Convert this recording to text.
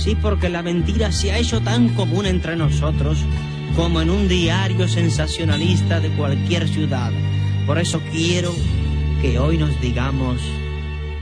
Sí, porque la mentira se ha hecho tan común entre nosotros como en un diario sensacionalista de cualquier ciudad. Por eso quiero que hoy nos digamos